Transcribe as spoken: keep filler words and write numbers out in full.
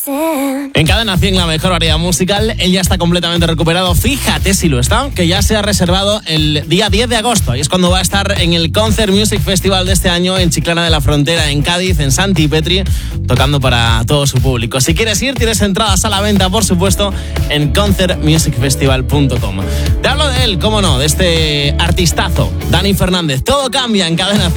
En Cadena cien, la mejor variedad musical. Él ya está completamente recuperado. Fíjate si lo está, que ya se ha reservado el día diez de agosto. Ahí es cuando va a estar en el Concert Music Festival de este año en Chiclana de la Frontera, en Cádiz, en Santi Petri, tocando para todo su público. Si quieres ir, tienes entradas a la venta, por supuesto, en concert music festival punto com. Te hablo de él, cómo no, de este artistazo, Dani Fernández. Todo cambia en Cadena cien.